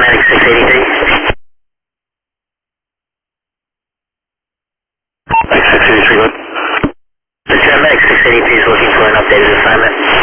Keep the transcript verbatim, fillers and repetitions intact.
Medic six eighty-three. Medic six eighty-three, what? The Medic six eighty-three is looking for an updated assignment.